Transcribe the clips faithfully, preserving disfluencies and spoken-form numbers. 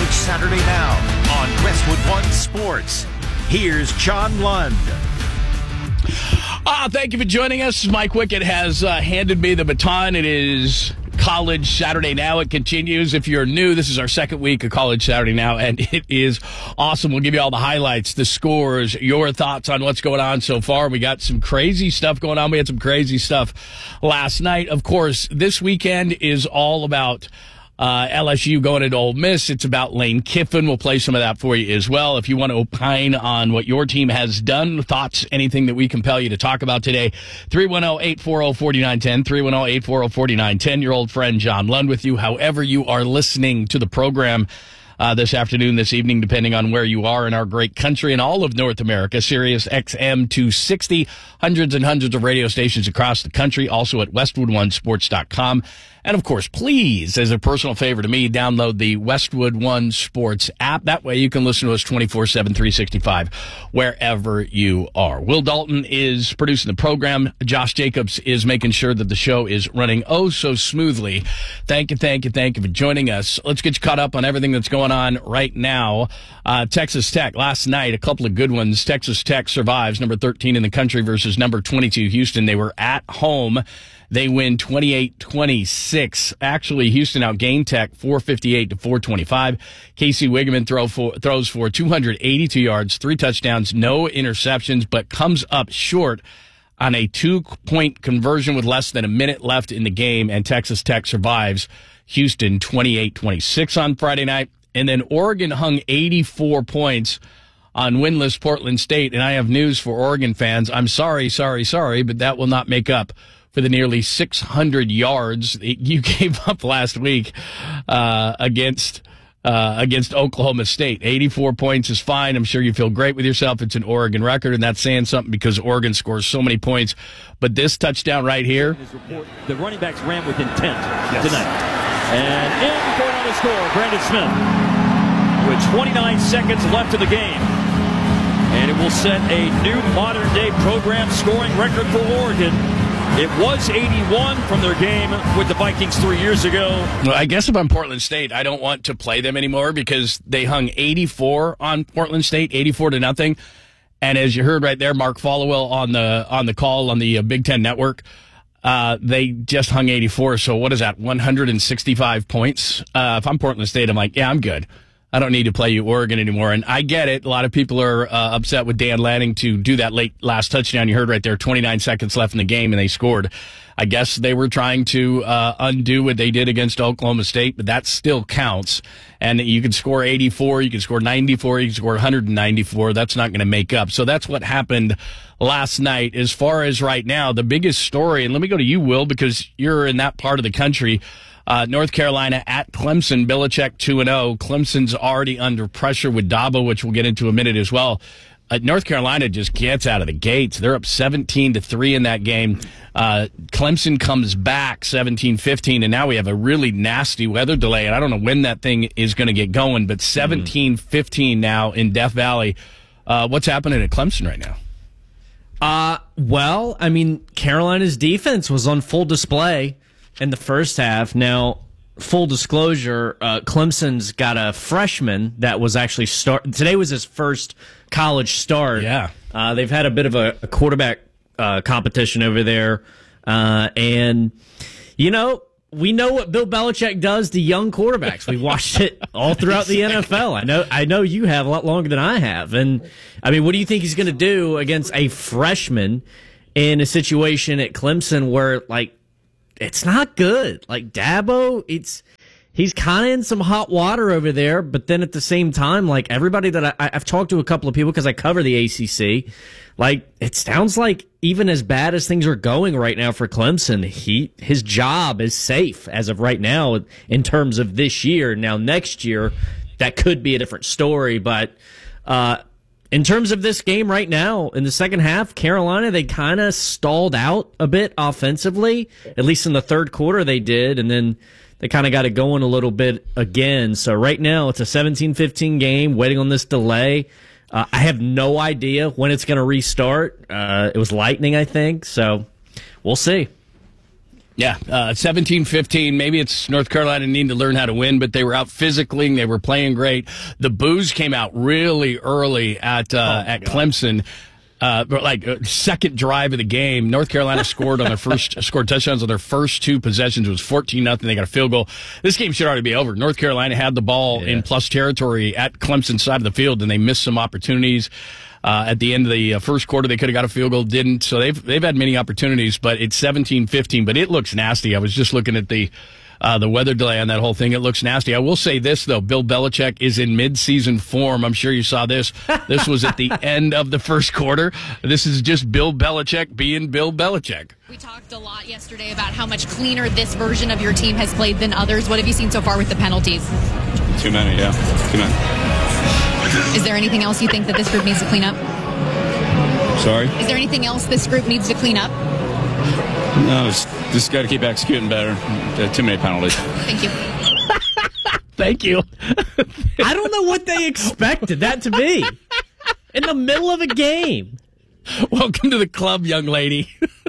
College Saturday Now on Westwood One Sports. Here's John Lund. Uh, thank you for joining us. Mike Wickett has uh, handed me the baton. It is College Saturday Now. It continues. If you're new, this is our second week of College Saturday Now, and it is awesome. We'll give you all the highlights, the scores, your thoughts on what's going on so far. We got some crazy stuff going on. We had some crazy stuff last night. Of course, this weekend is all about Uh, L S U going into Ole Miss. It's about Lane Kiffin. We'll play some of that for you as well. If you want to opine on what your team has done, thoughts, anything that we compel you to talk about today, three one zero, eight four zero, four nine one zero, three one zero, eight four zero, four nine one zero. Your old friend John Lund with you. However you are listening to the program uh, this afternoon, this evening, depending on where you are in our great country and all of North America, Sirius X M two sixty, hundreds and hundreds of radio stations across the country, also at westwood one sports dot com. And, of course, please, as a personal favor to me, download the Westwood One Sports app. That way you can listen to us twenty-four seven, three sixty-five, wherever you are. Will Dalton is producing the program. Josh Jacobs is making sure that the show is running oh so smoothly. Thank you, thank you, thank you for joining us. Let's get you caught up on everything that's going on right now. Uh, Texas Tech, last night, a couple of good ones. Texas Tech survives, number thirteen in the country versus number twenty-two, Houston. They were at home. They win twenty-eight twenty-six. Actually, Houston outgained Tech four fifty-eight to four twenty-five. Casey Wigeman throw for, throws for two hundred eighty-two yards, three touchdowns, no interceptions, but comes up short on a two-point conversion with less than a minute left in the game, and Texas Tech survives Houston twenty-eight twenty-six on Friday night. And then Oregon hung eighty-four points on winless Portland State, and I have news for Oregon fans. I'm sorry, sorry, sorry, but that will not make up for the nearly six hundred yards that you gave up last week uh, against uh, against Oklahoma State. eighty-four points is fine. I'm sure you feel great with yourself. It's an Oregon record, and that's saying something because Oregon scores so many points. But this touchdown right here. The running backs ran with intent yes. tonight. And in going on to score, Brandon Smith with twenty-nine seconds left in the game. And it will set a new modern-day program scoring record for Oregon. It was eighty-one from their game with the Vikings three years ago. Well, I guess if I'm Portland State, I don't want to play them anymore because they hung eighty-four on Portland State, eighty-four to nothing. And as you heard right there, Mark Followell on the on the call on the uh, Big Ten Network, uh, they just hung eighty-four. So what is that, one hundred sixty-five points? Uh, if I'm Portland State, I'm like, yeah, I'm good. I don't need to play you Oregon anymore. And I get it. A lot of people are uh, upset with Dan Lanning to do that late last touchdown. You heard right there, twenty-nine seconds left in the game, and they scored. I guess they were trying to uh, undo what they did against Oklahoma State, but that still counts. And you can score eighty-four, you can score ninety-four, you can score one hundred ninety-four. That's not going to make up. So that's what happened last night. As far as right now, the biggest story, and let me go to you, Will, because you're in that part of the country. Uh, North Carolina at Clemson, Belichick two and oh. Clemson's already under pressure with Dabo, which we'll get into in a minute as well. Uh, North Carolina just gets out of the gates. They're up seventeen to three in that game. Uh, Clemson comes back seventeen fifteen, and now we have a really nasty weather delay, and I don't know when that thing is going to get going, but seventeen fifteen now in Death Valley. Uh, what's happening at Clemson right now? Uh, well, I mean, Carolina's defense was on full display in the first half. Now, full disclosure, uh, Clemson's got a freshman that was actually start. Today was his first college start. Yeah, uh, they've had a bit of a, a quarterback uh, competition over there, uh, and you know we know what Bill Belichick does to young quarterbacks. We watched it all throughout the N F L. I know, I know you have a lot longer than I have, and I mean, what do you think he's going to do against a freshman in a situation at Clemson where like? It's not good. Like Dabo, it's he's kind of in some hot water over there. But then at the same time, like everybody that I, I've talked to a couple of people because I cover the A C C, like it sounds like even as bad as things are going right now for Clemson, he his job is safe as of right now in terms of this year. Now next year, that could be a different story. But uh, in terms of this game right now, in the second half, Carolina, they kind of stalled out a bit offensively. At least in the third quarter they did, and then they kind of got it going a little bit again. So right now it's a seventeen fifteen game, waiting on this delay. Uh, I have no idea when it's going to restart. Uh, it was lightning, I think, so we'll see. Yeah, uh, seventeen fifteen. Maybe it's North Carolina needing to learn how to win, but they were out physically. They were playing great. The boos came out really early at uh, oh, at God. Clemson. Uh, like uh, second drive of the game, North Carolina scored on their first scored touchdowns on their first two possessions. It was fourteen nothing. They got a field goal. This game should already be over. North Carolina had the ball yeah. in plus territory at Clemson's side of the field, and they missed some opportunities. Uh, at the end of the uh, first quarter, they could have got a field goal, didn't. So they've they've had many opportunities, but it's seventeen fifteen. But it looks nasty. I was just looking at the uh, the weather delay on that whole thing. It looks nasty. I will say this, though. Bill Belichick is in midseason form. I'm sure you saw this. This was at the end of the first quarter. This is just Bill Belichick being Bill Belichick. We talked a lot yesterday about how much cleaner this version of your team has played than others. What have you seen so far with the penalties? Too many, yeah. Too many. Is there anything else you think that this group needs to clean up? Sorry? Is there anything else this group needs to clean up? No, it's just got to keep executing better. Uh, too many penalties. Thank you. Thank you. I don't know what they expected that to be. In the middle of a game. Welcome to the club, young lady.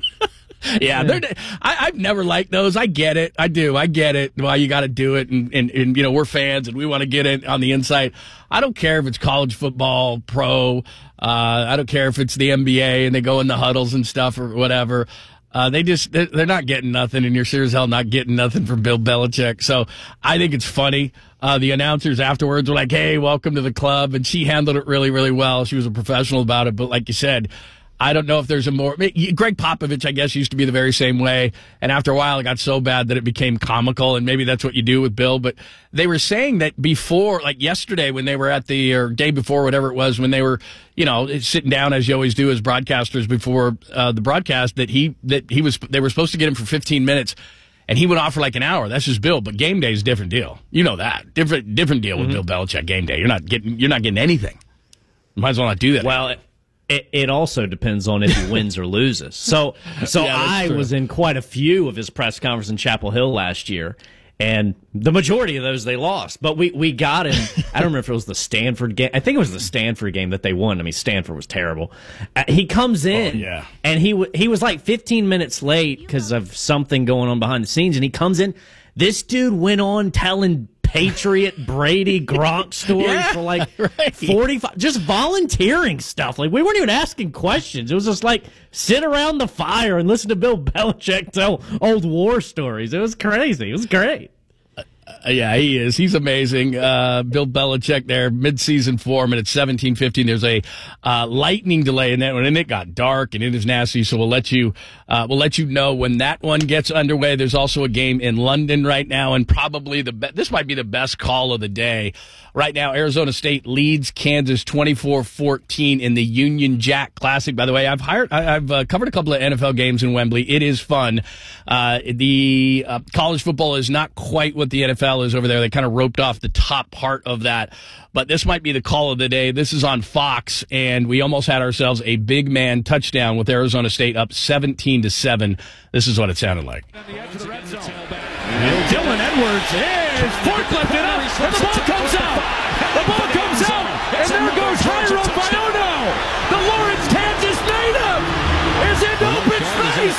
Yeah, they're, I, I've never liked those. I get it. I do. I get it. Why you got to do it. And, and, and, you know, we're fans and we want to get it on the inside. I don't care if it's college football, pro. Uh, I don't care if it's the N B A and they go in the huddles and stuff or whatever. Uh, they just, they're, they're not getting nothing, and you're sure as hell not getting nothing from Bill Belichick. So I think it's funny. Uh, the announcers afterwards were like, hey, welcome to the club. And she handled it really, really well. She was a professional about it. But like you said, I don't know if there's a more... Greg Popovich, I guess, used to be the very same way. And after a while, it got so bad that it became comical. And maybe that's what you do with Bill. But they were saying that before, like yesterday when they were at the... Or day before, whatever it was, when they were, you know, sitting down as you always do as broadcasters before uh, the broadcast, that he that he was... They were supposed to get him for fifteen minutes. And he went off for like an hour. That's just Bill. But game day is a different deal. You know that. Different different deal with mm-hmm. Bill Belichick game day. You're not getting you're not getting anything. Might as well not do that. Well... It- It, it also depends on if he wins or loses. So, so yeah, I true. was in quite a few of his press conferences in Chapel Hill last year, and the majority of those they lost. But we, we got him. I don't remember if it was the Stanford game. I think it was the Stanford game that they won. I mean, Stanford was terrible. Uh, he comes in, oh, yeah. and he w- he was like fifteen minutes late because of something going on behind the scenes, and he comes in. This dude went on telling Patriot Brady Gronk stories yeah, for like right. forty-five, just volunteering stuff. Like, we weren't even asking questions. It was just like sit around the fire and listen to Bill Belichick tell old war stories. It was crazy. It was great. Uh, yeah, he is. He's amazing. Uh, Bill Belichick there, mid-season form, and it's seventeen fifteen. There's a uh, lightning delay in that one, and it got dark, and it is nasty, so we'll let you uh, we'll let you know when that one gets underway. There's also a game in London right now, and probably the be- this might be the best call of the day. Right now, Arizona State leads Kansas twenty-four fourteen in the Union Jack Classic. By the way, I've hired, I, I've uh, covered a couple of N F L games in Wembley. It is fun. Uh, the uh, college football is not quite what the N F L is over there. They kind of roped off the top part of that. But this might be the call of the day. This is on Fox, and we almost had ourselves a big man touchdown with Arizona State up seventeen to seven. This is what it sounded like. On the edge of the red zone. Dylan Edwards is forklifted up, and the ball comes out. The ball comes out, and there goes Jairo Biono. The Lawrence, Kansas native is in open space.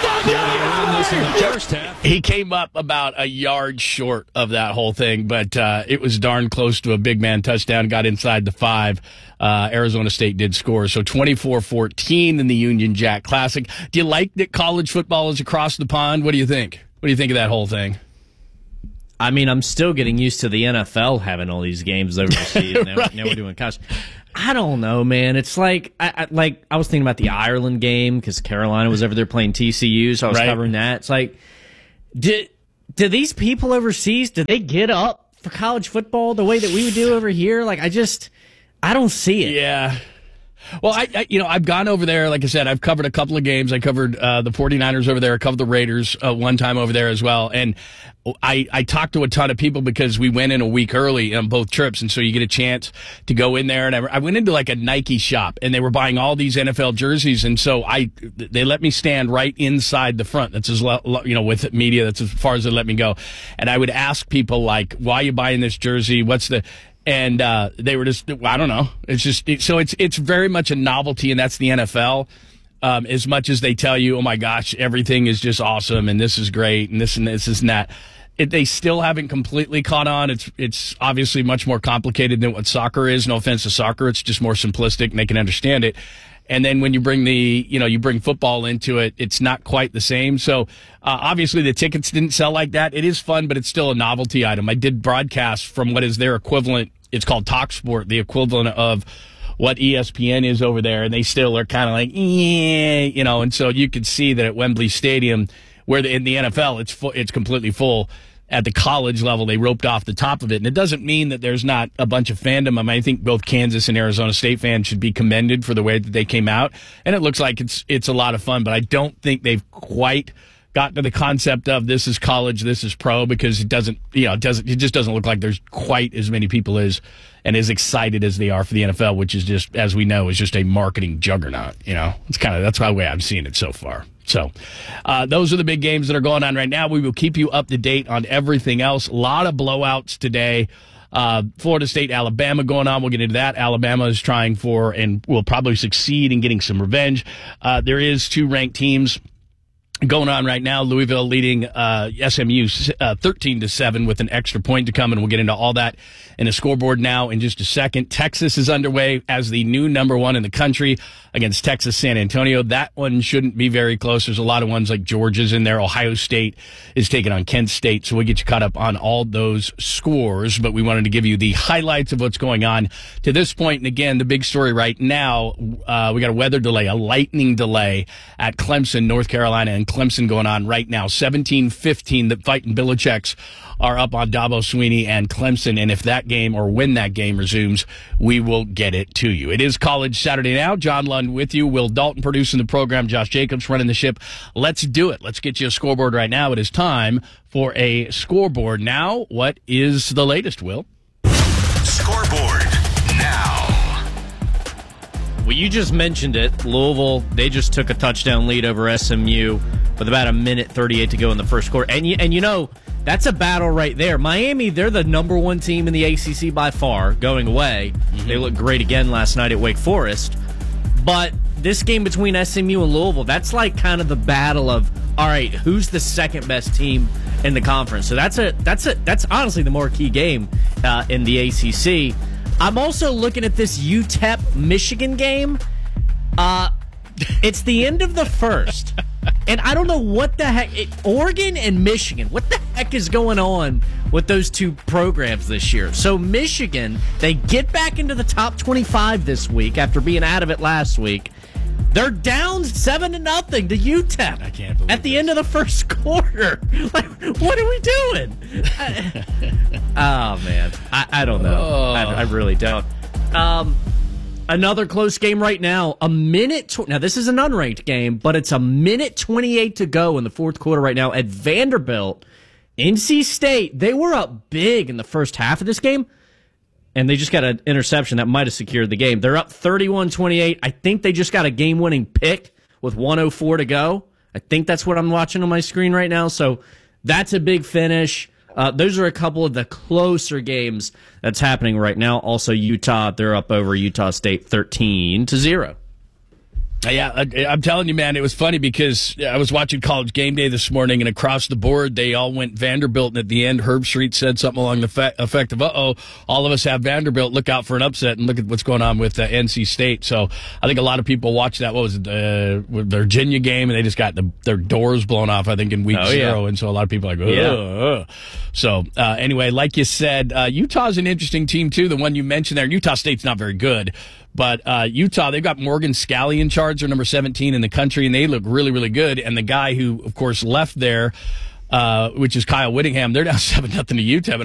He came up about a yard short of that whole thing, but uh, it was darn close to a big man touchdown. Got inside the five. Uh, Arizona State did score. So twenty-four fourteen in the Union Jack Classic. Do you like that college football is across the pond? What do you think? What do you think of that whole thing? I mean, I'm still getting used to the N F L having all these games overseas. Now, right. now we're doing college. I don't know, man. It's like, I, I, like I was thinking about the Ireland game because Carolina was over there playing T C U, so I was right. covering that. It's like, do, do these people overseas, do they get up for college football the way that we would do over here? Like, I just, I don't see it. Yeah. Well, I, I, you know, I've gone over there. Like I said, I've covered a couple of games. I covered uh, the 49ers over there. I covered the Raiders uh, one time over there as well. And I, I talked to a ton of people because we went in a week early on both trips. And so you get a chance to go in there. And I, I went into like a Nike shop, and they were buying all these N F L jerseys. And so I, they let me stand right inside the front. That's as, you know, with media, that's as far as they let me go. And I would ask people like, why are you buying this jersey? What's the... And uh, they were just, I don't know. It's just, it, so it's it's very much a novelty, and that's the N F L. Um, as much as they tell you, oh my gosh, everything is just awesome and this is great and this and this and that, it, they still haven't completely caught on. It's it's obviously much more complicated than what soccer is. No offense to soccer, it's just more simplistic and they can understand it. And then when you bring the, you know, you bring football into it, it's not quite the same. So uh, obviously the tickets didn't sell like that. It is fun, but it's still a novelty item. I did broadcast from what is their equivalent. It's called TalkSport, the equivalent of what E S P N is over there, and they still are kind of like, eh, you know, and so you could see that at Wembley Stadium, where the, in the N F L, it's fu- it's completely full. At the college level, they roped off the top of it, and it doesn't mean that there's not a bunch of fandom. I mean, I think both Kansas and Arizona State fans should be commended for the way that they came out, and it looks like it's it's a lot of fun, but I don't think they've quite got to the concept of this is college, this is pro, because it doesn't, you know, it doesn't, it just doesn't look like there's quite as many people as and as excited as they are for the N F L, which is just, as we know, is just a marketing juggernaut. You know, it's kind of, that's the way I'm seeing it so far. So uh, those are the big games that are going on right now. We will keep you up to date on everything else. A lot of blowouts today. Uh, Florida State, Alabama going on. We'll get into that. Alabama is trying for and will probably succeed in getting some revenge. Uh, there is two ranked teams going on right now. Louisville leading uh, S M U uh, thirteen to seven with an extra point to come, and we'll get into all that in the scoreboard now in just a second. Texas is underway as the new number one in the country against Texas San Antonio. That one shouldn't be very close. There's a lot of ones like Georgia's in there. Ohio State is taking on Kent State, so we'll get you caught up on all those scores, but we wanted to give you the highlights of what's going on to this point. And again, the big story right now, uh, we got a weather delay, a lightning delay at Clemson, North Carolina, and Clemson going on right now. seventeen fifteen, the Fighting Belichick's are up on Dabo Swinney and Clemson, and if that game or when that game resumes, we will get it to you. It is College Saturday Now. John Lund with you. Will Dalton producing the program. Josh Jacobs running the ship. Let's do it. Let's get you a scoreboard right now. It is time for a scoreboard now. What is the latest, Will? Scoreboard now. Well, you just mentioned it. Louisville, they just took a touchdown lead over S M U with about a minute thirty-eight to go in the first quarter. And you, and you know, that's a battle right there. Miami, they're the number one team in the A C C by far going away. Mm-hmm. They looked great again last night at Wake Forest. But this game between S M U and Louisville, that's like kind of the battle of, all right, who's the second best team in the conference? So that's a that's a that's honestly the more key game uh, in the A C C. I'm also looking at this U T E P Michigan game. Uh, it's the end of the first, and I don't know what the heck. It, Oregon and Michigan, what the heck is going on with those two programs this year? So Michigan, they get back into the top twenty-five this week after being out of it last week. They're down seven to nothing to U T E P. I can't believe at the this. end of the first quarter. Like, what are we doing? I, oh man, I, I don't know. Oh. I, I really don't. Um, another close game right now. A minute. Tw- now this is an unranked game, but it's a minute twenty-eight to go in the fourth quarter right now at Vanderbilt. N C State, they were up big in the first half of this game, and they just got an interception that might have secured the game. They're up thirty-one twenty-eight. I think they just got a game-winning pick with one oh four to go. I think that's what I'm watching on my screen right now. So that's a big finish. Uh, those are a couple of the closer games that's happening right now. Also, Utah, they're up over Utah State thirteen to zero. Yeah, I, I'm telling you, man, it was funny because I was watching College Game Day this morning, and across the board, they all went Vanderbilt, and at the end, Herb Street said something along the fa- effect of, uh-oh, all of us have Vanderbilt, look out for an upset, and look at what's going on with uh, N C State. So I think a lot of people watched that, what was it, uh, with the Virginia game, and they just got the, their doors blown off, I think, in week oh, zero, yeah. and so a lot of people are like, yeah. uh, So uh, anyway, like you said, uh, Utah's an interesting team, too, the one you mentioned there. Utah State's not very good. But uh, Utah, they've got Morgan Scalley in charge. They're number seventeen in the country, and they look really, really good. And the guy who, of course, left there, uh, which is Kyle Whittingham, they're down seven nothing to Utah.